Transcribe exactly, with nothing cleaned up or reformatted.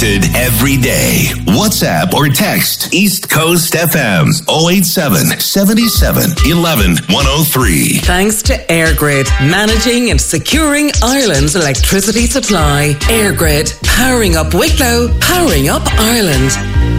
connected every day. WhatsApp or text East Coast F M oh eight seven, seven seven, one one, one oh three. Thanks to EirGrid, managing and securing Ireland's electricity supply. EirGrid, powering up Wicklow, powering up Ireland.